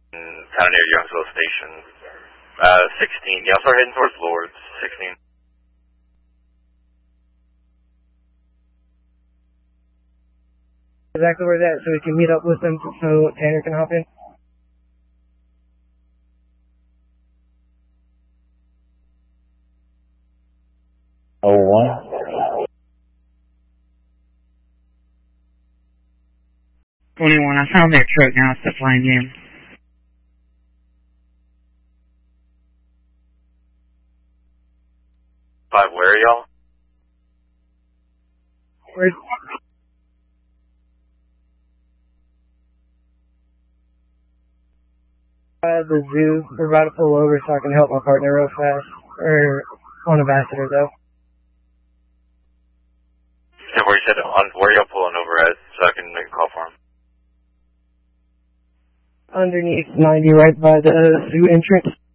kind of near Youngsville Station. 16. Yeah, I'll start heading towards Lords. 16. Exactly where that, so we can meet up with them so Tanner can hop in. Oh, one. 21, I found their truck now. It's the Flying Game. Five, where are y'all? Where's... the zoo. We're about to pull over so I can help my partner real fast. Or on Ambassador, though. Yeah, where you said, where y'all pulling over at so I can make a call for him? Underneath 90, right by the zoo entrance.